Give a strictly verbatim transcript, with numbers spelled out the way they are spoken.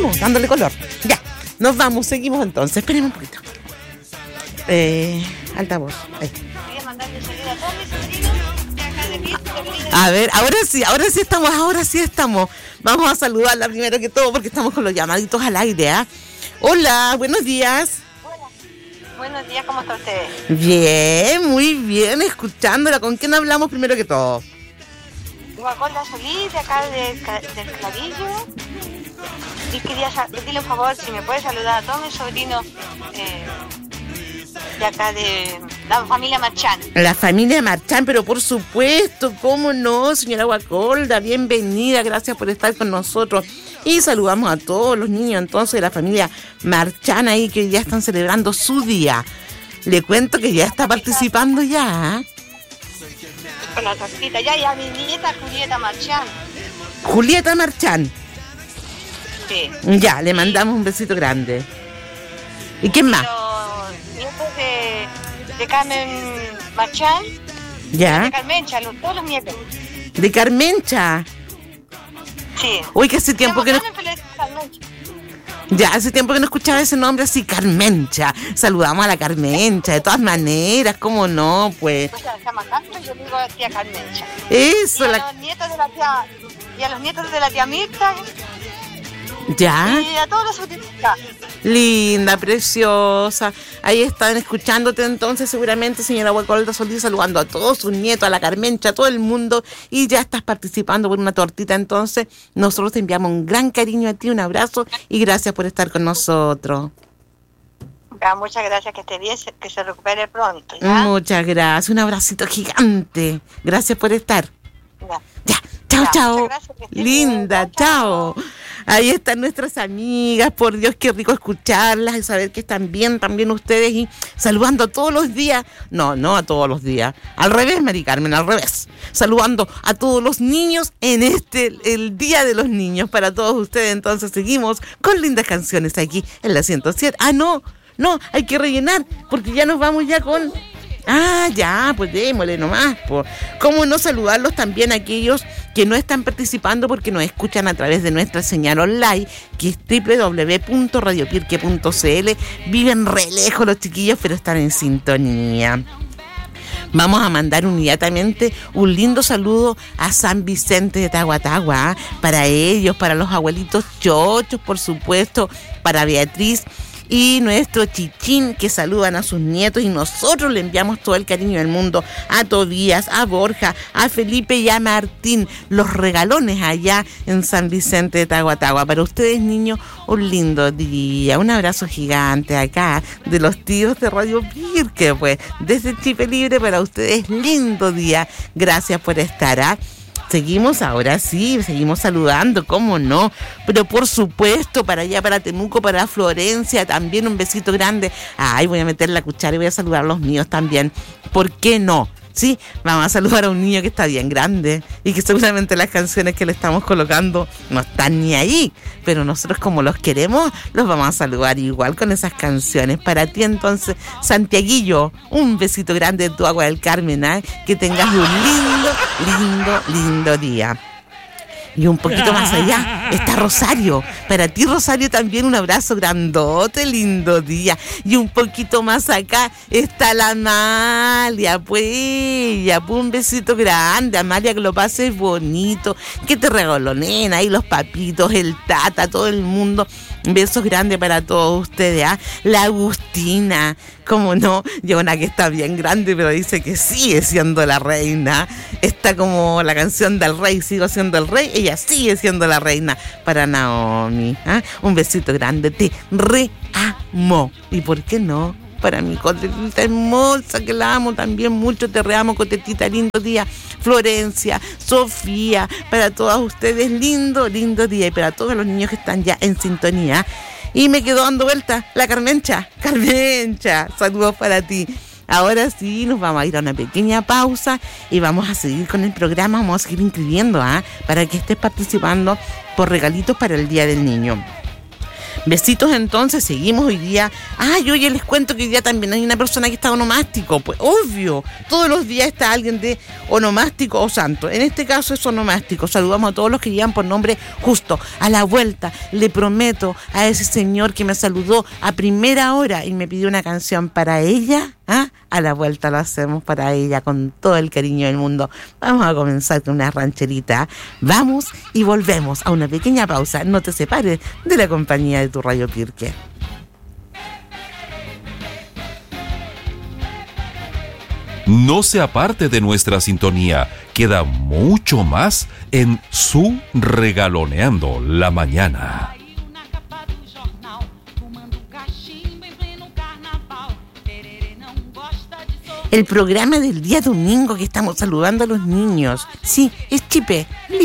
seguimos dándole color. Ya, nos vamos, seguimos entonces. Esperemos un poquito. Eh, altavoz. Ahí. Voy a mandarle saludos a todos mis sobrinos de acá de Pirque. A ver, ahora sí, ahora sí estamos, ahora sí estamos. Vamos a saludarla primero que todo porque estamos con los llamaditos al aire, ¿ah? ¿eh? Hola, buenos días. Hola. Buenos días, ¿cómo está usted? Bien, muy bien, escuchándola. ¿Con quién hablamos primero que todo? Guacolda Solís, de acá de, del Clarillo. Y quería pedirle un favor, si me puede saludar a todos mis sobrinos eh, de acá de la familia Marchán. La familia Marchán, pero por supuesto, cómo no, señora Guacolda, bienvenida, gracias por estar con nosotros. Y saludamos a todos los niños entonces de la familia Marchán ahí que ya están celebrando su día. Le cuento que ya está participando ya. Con la tortita, ya, y a mi nieta Julieta Marchán. Julieta Marchán. Sí. Ya, le mandamos un besito grande. ¿Y quién más? Los nietos de, de Carmen Marchán. Ya. De Carmencha, los, todos los nietos. De Carmencha. Sí. Uy, que hace tiempo que no... Ya, hace tiempo que no escuchaba ese nombre así, Carmencha. Saludamos a la Carmencha, de todas maneras, ¿cómo no? Pues... Pues se llama Castro, yo digo tía Carmencha. Eso, y a la... los nietos de la tía... Y a los nietos de la tía Mirta. Ya. Y a todos los sobrinos. Linda, preciosa. Ahí están escuchándote entonces seguramente, señora Guacolda Solís, saludando a todos sus nietos, a la Carmencha, a todo el mundo. Y ya estás participando por una tortita entonces. Nosotros te enviamos un gran cariño a ti, un abrazo y gracias por estar con nosotros. Ya, muchas gracias, que esté bien, que se recupere pronto. ¿ya? Muchas gracias, un abracito gigante. Gracias por estar. Ya, ya. Chao, ya, chao. Gracias, linda, bien. chao. chao. Ahí están nuestras amigas, por Dios, qué rico escucharlas y saber que están bien también ustedes y saludando todos los días. No, no a todos los días. Al revés, Mari Carmen, al revés. Saludando a todos los niños en este, el Día de los Niños para todos ustedes. Entonces seguimos con lindas canciones aquí en la ciento siete. Ah, no, no, hay que rellenar porque ya nos vamos ya con... Ah, ya, pues démosle nomás. Pues. ¿Cómo no saludarlos también a aquellos que no están participando porque nos escuchan a través de nuestra señal online, que es doble u doble u doble u punto radio pirque punto c l? Viven re lejos los chiquillos, pero están en sintonía. Vamos a mandar inmediatamente un lindo saludo a San Vicente de Tahuatahua, ¿eh? Para ellos, para los abuelitos chochos, por supuesto, para Beatriz y nuestro Chichín, que saludan a sus nietos y nosotros le enviamos todo el cariño del mundo a Tobías, a Borja, a Felipe y a Martín, los regalones allá en San Vicente de Tahuatahua. Para ustedes, niños, un lindo día, un abrazo gigante acá de los tíos de Radio Pirque, pues desde Chipre Libre para ustedes, lindo día, gracias por estar, ¿ah? ¿eh? Seguimos ahora sí, seguimos saludando, cómo no, pero por supuesto para allá, para Temuco, para Florencia, también un besito grande. Ay, voy a meter la cuchara y voy a saludar a los míos también, ¿por qué no? Sí, vamos a saludar a un niño que está bien grande y que seguramente las canciones que le estamos colocando no están ni ahí, pero nosotros como los queremos, los vamos a saludar igual con esas canciones. Para ti entonces, Santiaguillo, un besito grande de tu Agua del Carmen, ¿eh? Que tengas un lindo, lindo, lindo día. Y un poquito más allá está Rosario. Para ti, Rosario, también un abrazo grandote, lindo día. Y un poquito más acá está la Amalia, pues, ya, pues un besito grande, Amalia, que lo pases bonito, que te regalonen ahí los papitos, el tata, todo el mundo. Besos grandes para todos ustedes, ¿eh? La Agustina, como no, yo una que está bien grande, pero dice que sigue siendo la reina. Está como la canción del rey, sigo siendo el rey, ella sigue siendo la reina. Para Naomi, ¿eh? Un besito grande, te reamo. ¿Y por qué no? Para mi cotetita hermosa, que la amo también mucho, te reamo, cotetita, lindo día. Florencia, Sofía, para todas ustedes, lindo, lindo día. Y para todos los niños que están ya en sintonía. Y me quedó dando vuelta la Carmencha, Carmencha, saludos para ti. Ahora sí, nos vamos a ir a una pequeña pausa y vamos a seguir con el programa, vamos a seguir inscribiendo, ¿eh? Para que estés participando por regalitos para el Día del Niño. Besitos entonces, seguimos hoy día. Ay, oye, les cuento que hoy día también hay una persona que está onomástico. Pues obvio, todos los días está alguien de onomástico o santo. En este caso es onomástico. Saludamos a todos los que llegan por nombre justo. A la vuelta, le prometo a ese señor que me saludó a primera hora y me pidió una canción para ella. ¿Ah? A la vuelta lo hacemos para ella con todo el cariño del mundo. Vamos a comenzar con una rancherita. Vamos y volvemos a una pequeña pausa. No te separes de la compañía de tu Radio Pirque. No se aparte de nuestra sintonía. Queda mucho más en Su Regaloneando la Mañana. El programa del día domingo que estamos saludando a los niños. Sí, es Chipe.